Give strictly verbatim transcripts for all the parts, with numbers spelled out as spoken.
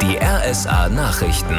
Die R S A Nachrichten.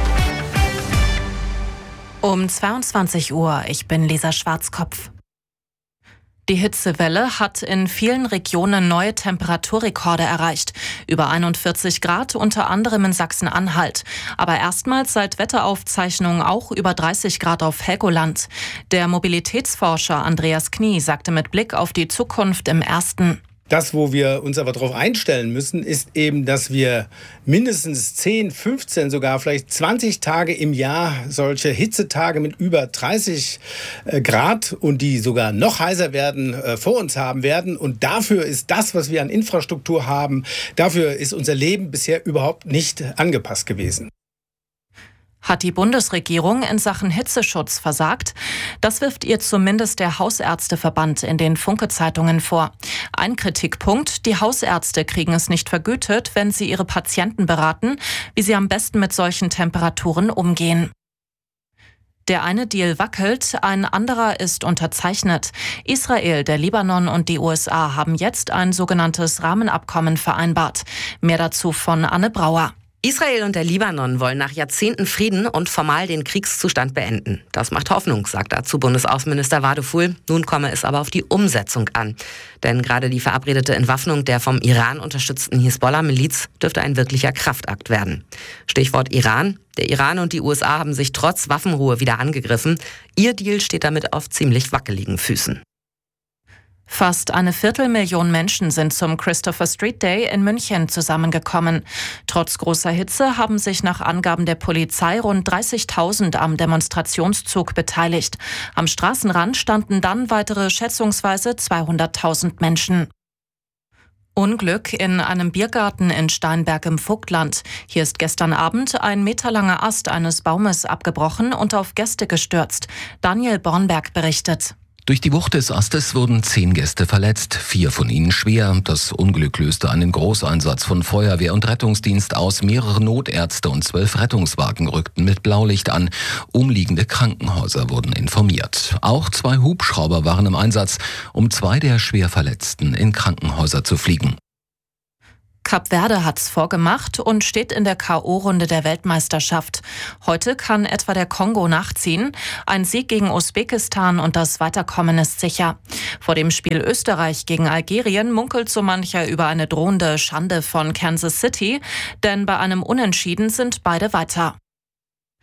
Um zweiundzwanzig Uhr, ich bin Lisa Schwarzkopf. Die Hitzewelle hat in vielen Regionen neue Temperaturrekorde erreicht. Über einundvierzig Grad, unter anderem in Sachsen-Anhalt. Aber erstmals seit Wetteraufzeichnungen auch über dreißig Grad auf Helgoland. Der Mobilitätsforscher Andreas Knie sagte mit Blick auf die Zukunft im Ersten: Das, wo wir uns aber darauf einstellen müssen, ist eben, dass wir mindestens zehn, fünfzehn, sogar vielleicht zwanzig Tage im Jahr solche Hitzetage mit über dreißig Grad und die sogar noch heißer werden, vor uns haben werden. Und dafür ist das, was wir an Infrastruktur haben, dafür ist unser Leben bisher überhaupt nicht angepasst gewesen. Hat die Bundesregierung in Sachen Hitzeschutz versagt? Das wirft ihr zumindest der Hausärzteverband in den Funke-Zeitungen vor. Ein Kritikpunkt: Die Hausärzte kriegen es nicht vergütet, wenn sie ihre Patienten beraten, wie sie am besten mit solchen Temperaturen umgehen. Der eine Deal wackelt, ein anderer ist unterzeichnet. Israel, der Libanon und die U S A haben jetzt ein sogenanntes Rahmenabkommen vereinbart. Mehr dazu von Anne Brauer. Israel und der Libanon wollen nach Jahrzehnten Frieden und formal den Kriegszustand beenden. Das macht Hoffnung, sagt dazu Bundesaußenminister Wadeful. Nun komme es aber auf die Umsetzung an. Denn gerade die verabredete Entwaffnung der vom Iran unterstützten Hisbollah-Miliz dürfte ein wirklicher Kraftakt werden. Stichwort Iran. Der Iran und die U S A haben sich trotz Waffenruhe wieder angegriffen. Ihr Deal steht damit auf ziemlich wackeligen Füßen. Fast eine Viertelmillion Menschen sind zum Christopher Street Day in München zusammengekommen. Trotz großer Hitze haben sich nach Angaben der Polizei rund dreißigtausend am Demonstrationszug beteiligt. Am Straßenrand standen dann weitere schätzungsweise zweihunderttausend Menschen. Unglück in einem Biergarten in Steinberg im Vogtland. Hier ist gestern Abend ein meterlanger Ast eines Baumes abgebrochen und auf Gäste gestürzt. Daniel Bornberg berichtet. Durch die Wucht des Astes wurden zehn Gäste verletzt, vier von ihnen schwer. Das Unglück löste einen Großeinsatz von Feuerwehr und Rettungsdienst aus. Mehrere Notärzte und zwölf Rettungswagen rückten mit Blaulicht an. Umliegende Krankenhäuser wurden informiert. Auch zwei Hubschrauber waren im Einsatz, um zwei der schwer Verletzten in Krankenhäuser zu fliegen. Kap Verde hat's vorgemacht und steht in der K O-Runde der Weltmeisterschaft. Heute kann etwa der Kongo nachziehen. Ein Sieg gegen Usbekistan und das Weiterkommen ist sicher. Vor dem Spiel Österreich gegen Algerien munkelt so mancher über eine drohende Schande von Kansas City, denn bei einem Unentschieden sind beide weiter.